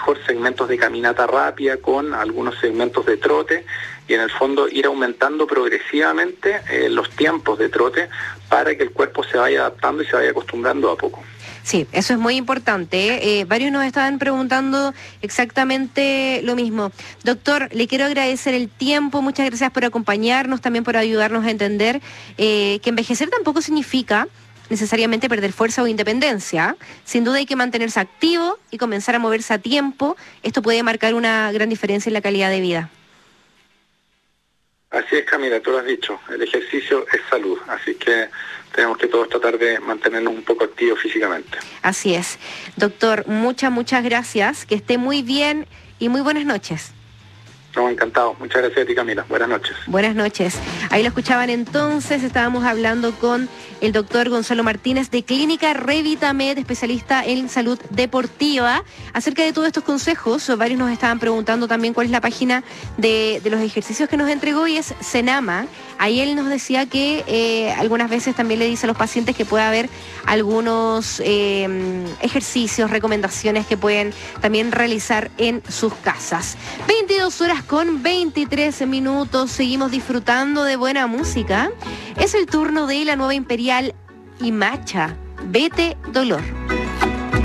mejor segmentos de caminata rápida con algunos segmentos de trote, y en el fondo ir aumentando progresivamente los tiempos de trote para que el cuerpo se vaya adaptando y se vaya acostumbrando a poco. Sí, eso es muy importante. Varios nos estaban preguntando exactamente lo mismo. Doctor, le quiero agradecer el tiempo, muchas gracias por acompañarnos, también por ayudarnos a entender que envejecer tampoco significa necesariamente perder fuerza o independencia. Sin duda hay que mantenerse activo y comenzar a moverse a tiempo. Esto puede marcar una gran diferencia en la calidad de vida. Así es, Camila, tú lo has dicho, el ejercicio es salud, así que tenemos que todos tratar de mantenernos un poco activos físicamente. Así es. Doctor, muchas gracias, que esté muy bien y muy buenas noches. Estamos encantados. Muchas gracias a ti, Camila. Buenas noches. Buenas noches. Ahí lo escuchaban entonces, estábamos hablando con el doctor Gonzalo Martínez de Clínica Revitamed, especialista en salud deportiva, acerca de todos estos consejos. Varios nos estaban preguntando también cuál es la página de los ejercicios que nos entregó, y es Senama. Ahí él nos decía que algunas veces también le dice a los pacientes que puede haber algunos ejercicios, recomendaciones que pueden también realizar en sus casas. 22:23. Seguimos disfrutando de buena música. Es el turno de la nueva Imperial y Macha. Vete Dolor.